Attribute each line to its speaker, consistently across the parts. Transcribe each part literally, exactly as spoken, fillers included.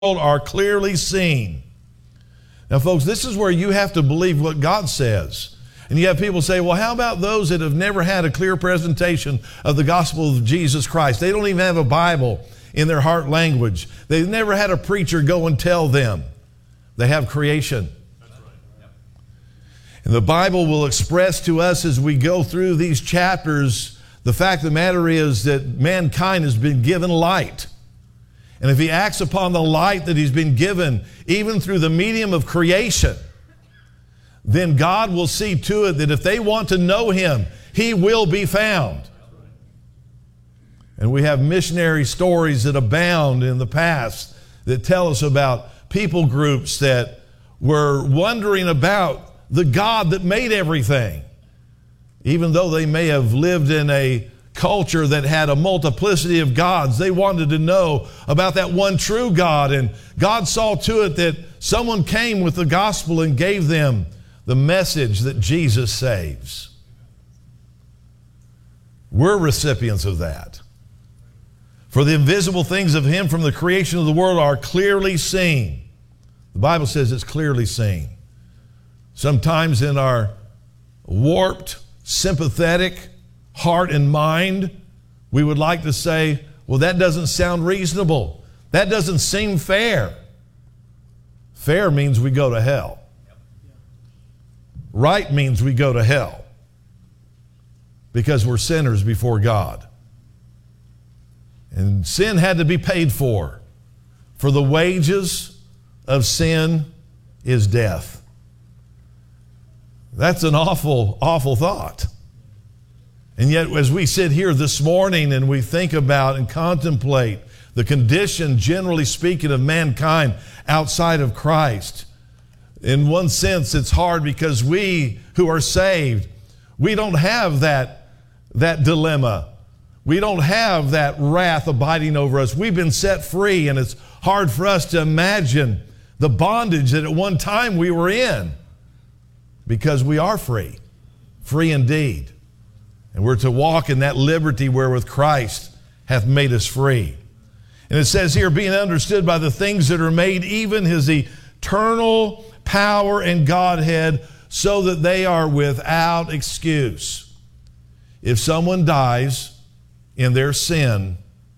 Speaker 1: are clearly seen. Now, folks, this is where you have to believe what God says. And you have people say, well, how about those that have never had a clear presentation of the gospel of Jesus Christ? They don't even have a Bible in their heart language. They've never had a preacher go and tell them. They have creation.
Speaker 2: That's right. Yep.
Speaker 1: And the Bible will express to us as we go through these chapters, the fact of the matter is that mankind has been given light. And if he acts upon the light that he's been given, even through the medium of creation, then God will see to it that if they want to know him, he will be found. And we have missionary stories that abound in the past that tell us about people groups that were wondering about the God that made everything. Even though they may have lived in a culture that had a multiplicity of gods, they wanted to know about that one true God. And God saw to it that someone came with the gospel and gave them the message that Jesus saves. We're recipients of that. For the invisible things of him from the creation of the world are clearly seen. The Bible says it's clearly seen. Sometimes in our warped, sympathetic heart and mind, we would like to say, well, that doesn't sound reasonable. That doesn't seem fair. Fair means we go to hell. Right means we go to hell because we're sinners before God. And sin had to be paid for. For the wages of sin is death. That's an awful, awful thought. And yet, as we sit here this morning and we think about and contemplate the condition, generally speaking, of mankind outside of Christ, in one sense, it's hard because we who are saved, we don't have that, that dilemma. We don't have that wrath abiding over us. We've been set free, and it's hard for us to imagine the bondage that at one time we were in, because we are free, free indeed. And we're to walk in that liberty wherewith Christ hath made us free. And it says here, being understood by the things that are made, even his eternal power and Godhead, so that they are without excuse. If someone dies in their sin,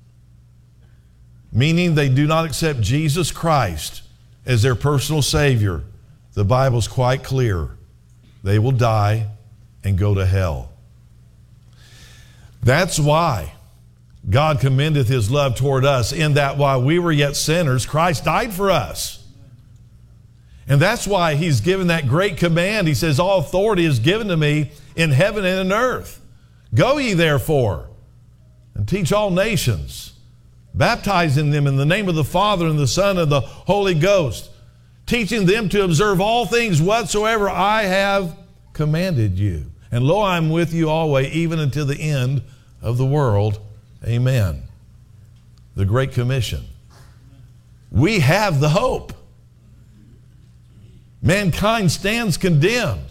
Speaker 1: meaning they do not accept Jesus Christ as their personal Savior, the Bible's quite clear. They will die and go to hell. That's why God commendeth his love toward us, in that while we were yet sinners, Christ died for us. And that's why he's given that great command. He says, all authority is given to me in heaven and in earth. Go ye therefore and teach all nations, baptizing them in the name of the Father and the Son and the Holy Ghost, teaching them to observe all things whatsoever I have commanded you. And lo, I am with you always, even until the end of the world. Amen. The Great Commission. We have the hope. Mankind stands condemned.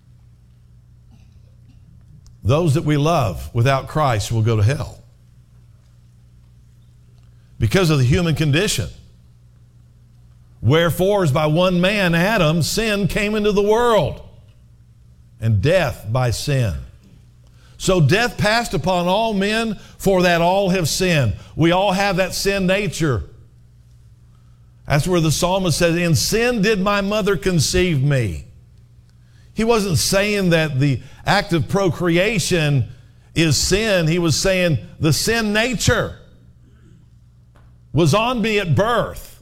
Speaker 1: Those that we love without Christ will go to hell because of the human condition. Wherefore, as by one man, Adam, sin came into the world, and death by sin. So death passed upon all men, for that all have sinned. We all have that sin nature. That's where the psalmist says, in sin did my mother conceive me. He wasn't saying that the act of procreation is sin. He was saying the sin nature was on me at birth.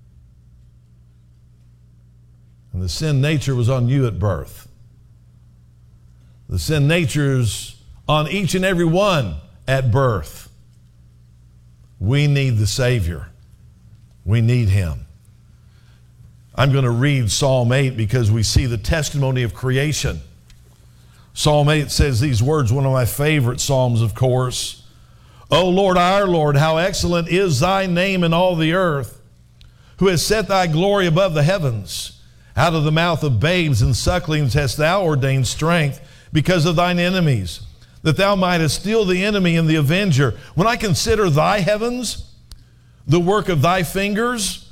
Speaker 1: And the sin nature was on you at birth. The sin nature is on each and every one at birth. We need the Savior. We need him. I'm going to read Psalm eight because we see the testimony of creation. Psalm eight says these words, one of my favorite psalms, of course. O Lord, our Lord, how excellent is thy name in all the earth, who has set thy glory above the heavens. Out of the mouth of babes and sucklings hast thou ordained strength because of thine enemies, that thou mightest steal the enemy and the avenger. When I consider thy heavens, the work of thy fingers,